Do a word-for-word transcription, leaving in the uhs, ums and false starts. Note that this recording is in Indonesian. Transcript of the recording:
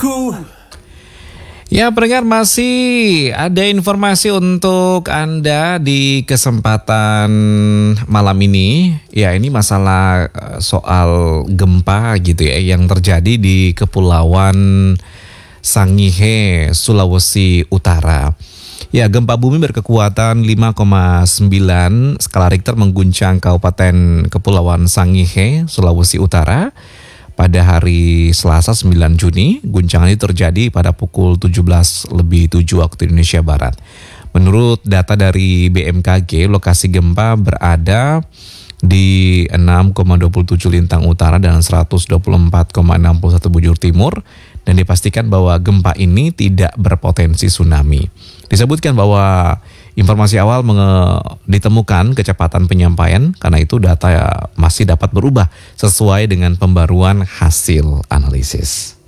Hidupku. Ya, pendengar, masih ada informasi untuk Anda di kesempatan malam ini. Ya, ini masalah soal gempa gitu ya yang terjadi di Kepulauan Sangihe, Sulawesi Utara. Ya, gempa bumi berkekuatan lima koma sembilan skala Richter mengguncang Kabupaten Kepulauan Sangihe, Sulawesi Utara pada hari Selasa sembilan Juni. Guncangan itu terjadi pada pukul tujuh belas lebih tujuh waktu Indonesia Barat. Menurut data dari B M K G, lokasi gempa berada di enam koma dua tujuh lintang utara dan seratus dua puluh empat koma enam satu bujur timur, dan dipastikan bahwa gempa ini tidak berpotensi tsunami. Disebutkan bahwa informasi awal menge- ditemukan kecepatan penyampaian, karena itu data masih dapat berubah sesuai dengan pembaruan hasil analisis.